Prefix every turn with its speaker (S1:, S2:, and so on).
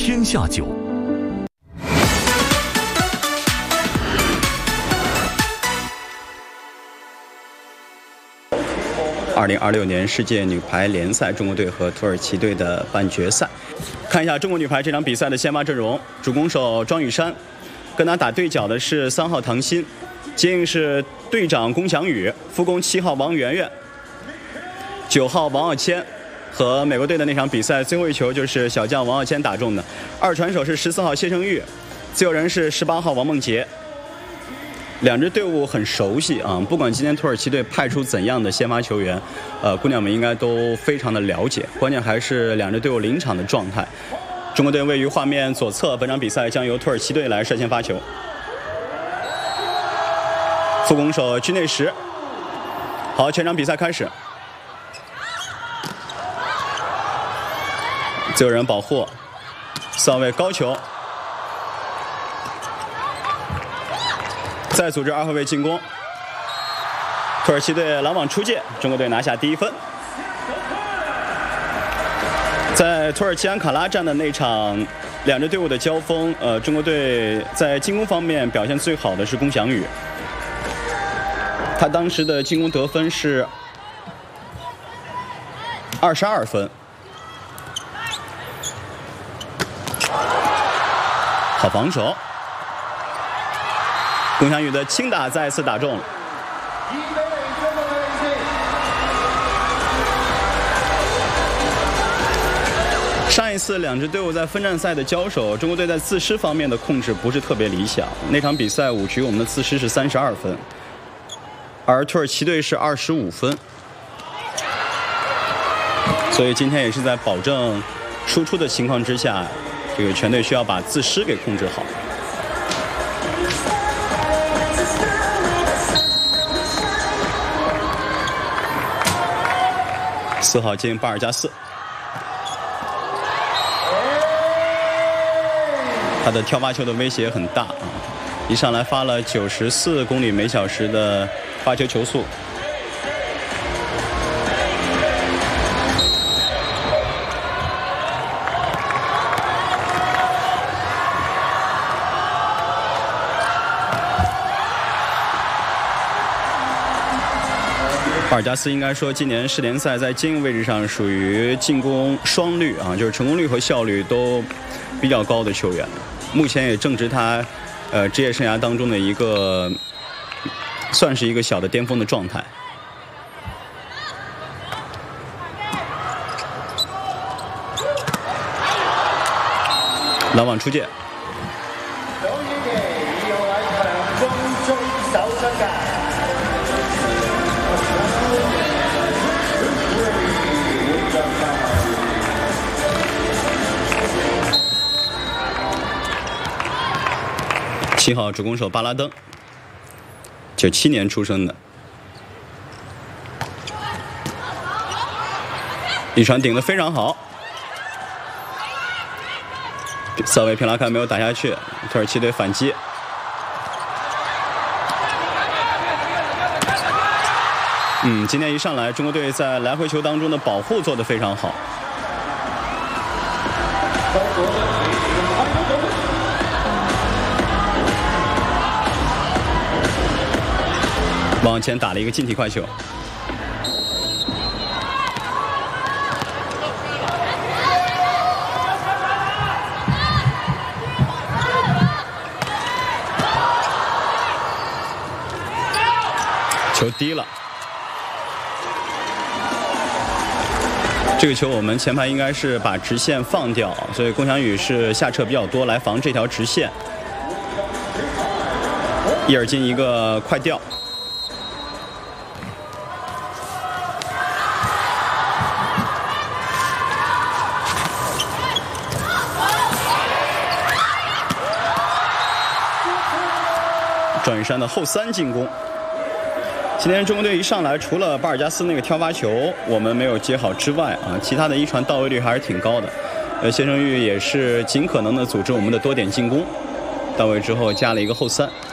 S1: 天下酒。
S2: 2026年世界女排联赛中国队和土耳其队的半决赛，看一下中国女排这场比赛的先发阵容：主攻手庄雨珊，跟他打对角的是3号唐鑫，接应是队长龚翔宇，副攻7号王媛媛，9号王傲谦。和美国队的那场比赛最后一球就是小将王傲谦打中的，二传手是14号谢胜玉，自由人是18号王梦洁。两支队伍很熟悉啊，不管今天土耳其队派出怎样的先发球员，姑娘们应该都非常的了解。关键还是两支队伍临场的状态。中国队位于画面左侧，本场比赛将由土耳其队来率先发球。副攻手居内什。好，全场比赛开始。自由人保护，4号位高球。再组织2号位进攻，土耳其队拦网出界，中国队拿下第1分。在土耳其安卡拉站的那场两支队伍的交锋，中国队在进攻方面表现最好的是龚翔宇，他当时的进攻得分是22分。好防守。龚翔宇的轻打再次打中了。上一次两支队伍在分站赛的交手，中国队在自失方面的控制不是特别理想。那场比赛5局我们的自失是32分，而土耳其队是25分。所以今天也是在保证输出的情况之下，这个全队需要把自失给控制好。4号接应巴尔加斯，他的跳发球的威胁很大啊！一上来发了94公里每小时的发球球速。巴尔加斯应该说今年世联赛在接应位置上属于进攻双率啊，就是成功率和效率都比较高的球员，目前也正值他职业生涯当中的一个算是一个小的巅峰的状态。拦网出界。7号主攻手巴拉登，97年出生的，一传顶得非常好，萨维平拉坎没有打下去，土耳其队反击。今天一上来，中国队在来回球当中的保护做得非常好。往前打了一个近体快球，球低了。这个球我们前排应该是把直线放掉，所以龚翔宇是下撤比较多来防这条直线。伊尔金一个快吊。庄雨珊的后3进攻。今天中国队一上来，除了巴尔加斯那个挑发球我们没有接好之外啊，其他的一传到位率还是挺高的。谢胜玉也是尽可能的组织我们的多点进攻，到位之后加了一个后3。